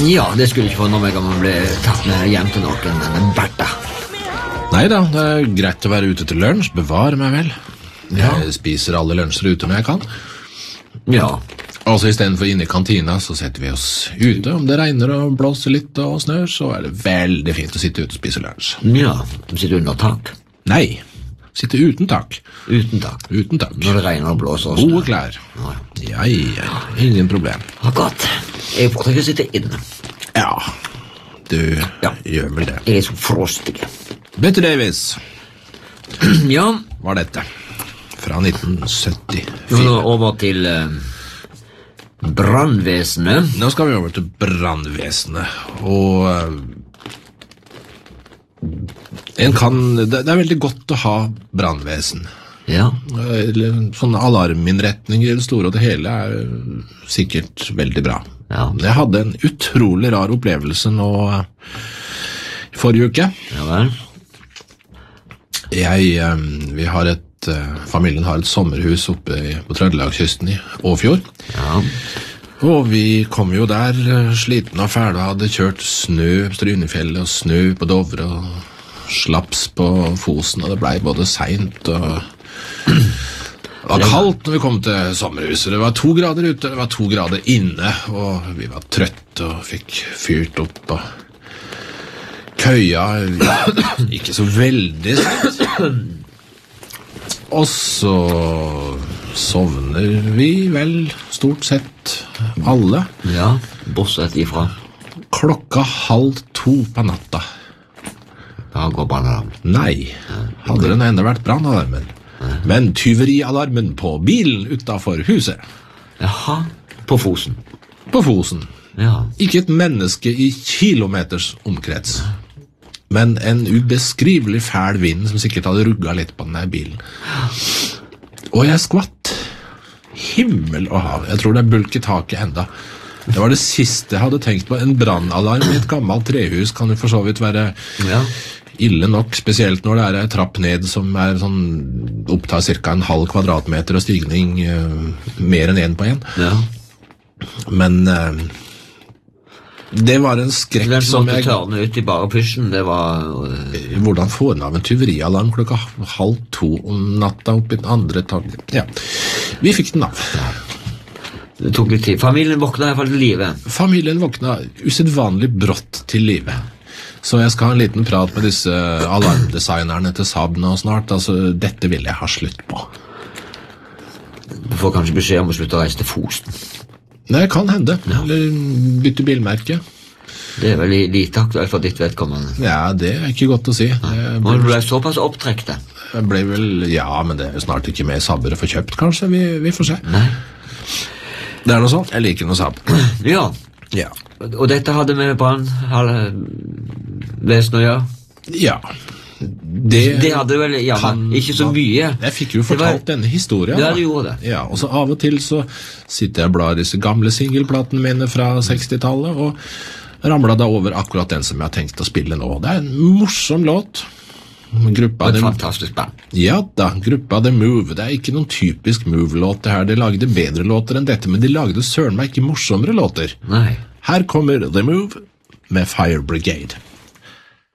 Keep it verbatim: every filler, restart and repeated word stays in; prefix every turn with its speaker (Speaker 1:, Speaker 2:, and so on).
Speaker 1: Ja, det skulle ikke forundre meg om man ble tatt med hjem til noen, men Bertha.
Speaker 2: Neida, det er greit å være ute til lunsj, bevare meg vel. Jeg spiser alle lunsjer ute når jeg kan.
Speaker 1: Ja.
Speaker 2: Altså i stedet for inne i kantina, så setter vi oss ute. Om det regner og blåser litt og snør, så er det veldig fint å sitte ute og spise lunsj.
Speaker 1: Ja, du sitter under tak.
Speaker 2: Nei, sitte uten tak.
Speaker 1: Uten tak.
Speaker 2: Uten tak.
Speaker 1: Når det regner og blåser og snør.
Speaker 2: Gode klær. Ja, ja, ingen problem.
Speaker 1: Akkurat. Jeg får ikke sitte inne.
Speaker 2: Ja, du
Speaker 1: Ja.
Speaker 2: gjør vel det.
Speaker 1: Jeg er så frostig.
Speaker 2: Bette Davis
Speaker 1: Ja,
Speaker 2: var dette. Fra nitten
Speaker 1: nå
Speaker 2: syttifire.
Speaker 1: over til uh, brannvesenet.
Speaker 2: Nå skal vi over til brannvesenet. Og uh, en kan, det, det er veldig godt å ha brannvesen.
Speaker 1: Ja.
Speaker 2: Eller sånne alarminnretninger i det store og det hele er sikkert veldig bra.
Speaker 1: Ja.
Speaker 2: Jeg hadde en utrolig rar opplevelse nå uh, forrige uke.
Speaker 1: Ja vel.
Speaker 2: Jeg, um, vi har et, uh, familien har et sommerhus oppe i, på Trøndelagskysten i Åfjord.
Speaker 1: Ja.
Speaker 2: Og vi kom jo der uh, sliten og fæle og hadde kjørt snø på Strynefjellet og snø på Dovre og slaps på Fosen, og det ble både sent og det var kaldt når vi kom til sommerhuset. Det var to grader ute, det var to grader inne, og vi var trøtte og fikk fyrt opp og køya ikke så veldig sent. Og så sovner vi vel stort sett alle.
Speaker 1: Ja, bortsett ifra.
Speaker 2: Klokka halv to på natta.
Speaker 1: Da går brannalarmen.
Speaker 2: Nei, hadde den enda vært brannalarmen. Men tyverialarmen på bilen utenfor huset.
Speaker 1: Jaha, på Fosen.
Speaker 2: På Fosen.
Speaker 1: Ja.
Speaker 2: Ikke et menneske i kilometers omkrets. Men en ubeskrivelig fæl vind som sikkert hadde rugget litt på denne bilen. Og jeg skvatt. Himmel og hav. Jeg tror det er bulk i taket enda. Det var det siste jeg hadde tenkt på. En brannalarm i et gammelt trehus kan jo for så vidt være
Speaker 1: Ja.
Speaker 2: ille nok, spesielt når det er en trapp ned som er sånn, opptar cirka en halv kvadratmeter og stigning uh, mer enn en på en.
Speaker 1: Ja.
Speaker 2: Men uh, det var en skrekk
Speaker 1: Den som
Speaker 2: som
Speaker 1: måtte
Speaker 2: jeg...
Speaker 1: tørne ut i bare pysjen, det var... Uh,
Speaker 2: Hvordan få den av en tyverialarm klokka halv to om natta opp i den andre taget? Ja, vi fikk den av.
Speaker 1: det tok litt tid. Familien våkna i hvert fall til livet.
Speaker 2: Familien våkna usedvanlig brått til livet. Så jeg skal ha en liten prat med disse alarmdesignerne til Saab nå snart. Altså, dette vil jeg ha slutt på.
Speaker 1: Du får kanskje beskjed om å slutte å reise til Fosen.
Speaker 2: Nei, kan hende. Eller bytte bilmerke.
Speaker 1: Det er vel lite aktuelt for ditt vedkommende.
Speaker 2: Ja, det er ikke godt å si. Jeg
Speaker 1: Nå
Speaker 2: ble,
Speaker 1: ble jeg såpass opptrekte.
Speaker 2: jeg ble vel... Ja, men det er jo snart ikke mer Saabere for kjøpt, kanskje. Vi, vi får se.
Speaker 1: Nei.
Speaker 2: Det er noe sånt. Jeg liker noe Saab.
Speaker 1: Ja.
Speaker 2: Ja.
Speaker 1: Og dette hadde med brann lesen å gjøre?
Speaker 2: Ja. Det,
Speaker 1: Det hadde vel, ja,
Speaker 2: kan-
Speaker 1: ikke så mye.
Speaker 2: Jeg fikk jo
Speaker 1: Det var-
Speaker 2: fortalt denne historien.
Speaker 1: Ja,
Speaker 2: da.
Speaker 1: du gjorde det.
Speaker 2: Ja, og så av og til så sitter jeg og blar disse gamle singelplatene mine fra sekstitallet, og ramlet da over akkurat den som jeg har tenkt å spille nå. Det er en morsom låt. Gruppa
Speaker 1: Og et
Speaker 2: The,
Speaker 1: fantastisk band.
Speaker 2: ja da, gruppa The Move. Det er ikke noen typisk Move-låt det her. De lagde bedre låter enn dette, men de lagde søren meg ikke morsommere låter.
Speaker 1: Nei.
Speaker 2: Her kommer The Move med Fire Brigade.